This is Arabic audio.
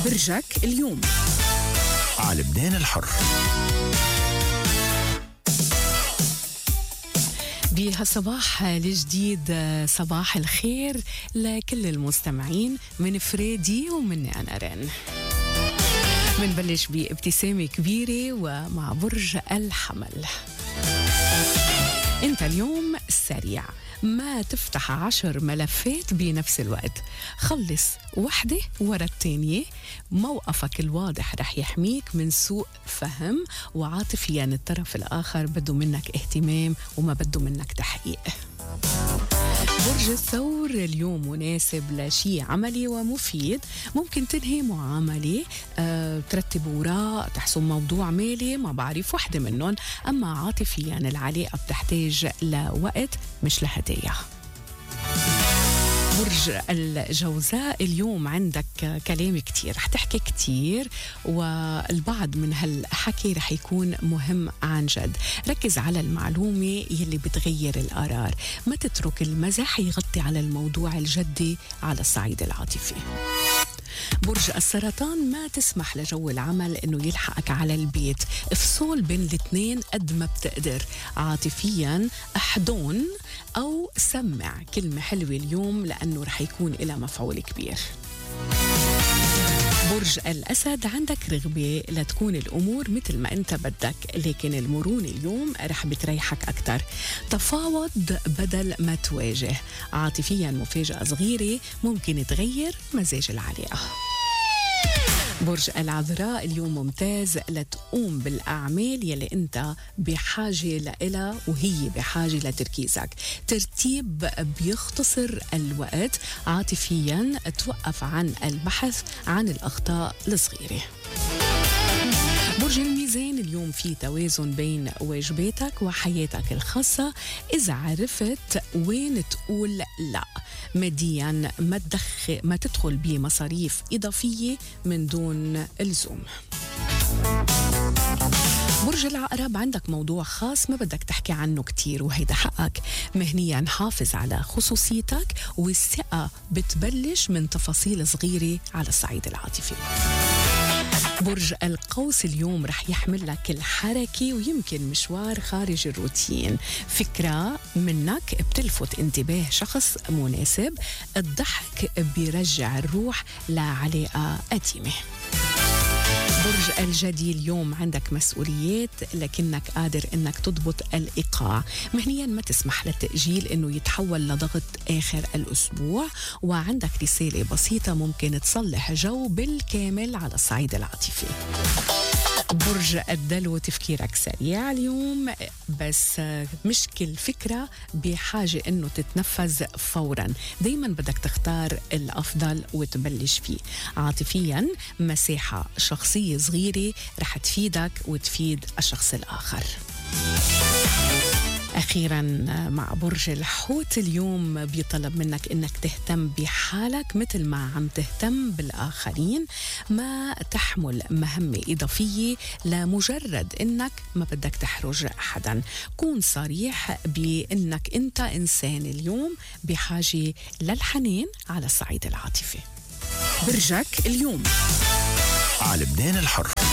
برجك اليوم على لبنان الحر. بهالصباح الجديد صباح الخير لكل المستمعين من فريدي ومني أنا رن. منبلش بابتسامة كبيرة ومع برج الحمل. انت اليوم سريع، ما تفتح 10 ملفات بنفس الوقت، خلص واحدة ورا التانية. موقفك الواضح رح يحميك من سوء فهم، وعاطفيا الطرف الآخر بده منك اهتمام وما بده منك تحقيق. برج الثور اليوم مناسب لشيء عملي ومفيد، ممكن تنهي معاملة، ترتب وراء، تحسم موضوع مالي، ما بعرف وحدة منهم. أما عاطفيا العلاقة بتحتاج لوقت مش لهدايا. برج الجوزاء اليوم عندك كلام كتير، رح تحكي كتير والبعض من هالحكي رح يكون مهم عن جد. ركز على المعلومة يلي بتغير القرار، ما تترك المزح يغطي على الموضوع الجدي على الصعيد العاطفي. برج السرطان ما تسمح لجو العمل انه يلحقك على البيت، افصل بين الاثنين قد ما بتقدر. عاطفيا احضن او سمع كلمة حلوة اليوم لانه رح يكون لها مفعول كبير. برج الأسد عندك رغبة لتكون الأمور مثل ما أنت بدك، لكن المرونة اليوم رح بتريحك أكتر. تفاوض بدل ما تواجه. عاطفيا مفاجأة صغيرة ممكن تغير مزاج العلاقة. برج العذراء اليوم ممتاز لتقوم بالأعمال يلي أنت بحاجة لإلها وهي بحاجة لتركيزك. ترتيب بيختصر الوقت. عاطفيا توقف عن البحث عن الأخطاء الصغيرة. برج الميزان اليوم في توازن بين واجباتك وحياتك الخاصة، إذا عرفت وين تقول لا. ماديا ما تدخل بمصاريف إضافية من دون لزوم. برج العقرب عندك موضوع خاص ما بدك تحكي عنه كتير وهيدا حقك. مهنيا حافظ على خصوصيتك، والثقة بتبلش من تفاصيل صغيرة على الصعيد العاطفي. برج القوس اليوم رح يحمل لك الحركة ويمكن مشوار خارج الروتين. فكرة منك بتلفت انتباه شخص مناسب. الضحك بيرجع الروح لعلاقة قديمة. برج الجدي اليوم عندك مسؤوليات لكنك قادر انك تضبط الايقاع. مهنيا ما تسمح للتأجيل انه يتحول لضغط اخر الاسبوع، وعندك رسالة بسيطة ممكن تصلح جو بالكامل على الصعيد العاطفي. برج الدلو تفكيرك سريع اليوم، بس مش كل فكرة بحاجة انه تتنفذ فورا. دايما بدك تختار الافضل وتبلش فيه. عاطفيا مساحة شخصية صغيرة رح تفيدك وتفيد الشخص الآخر. أخيراً مع برج الحوت اليوم بيطلب منك إنك تهتم بحالك مثل ما عم تهتم بالآخرين. ما تحمل مهمة إضافية لمجرد إنك ما بدك تحرج حدا. كون صريح بإنك أنت إنسان اليوم بحاجة للحنان على الصعيد العاطفي. برجك اليوم على لبنان الحر.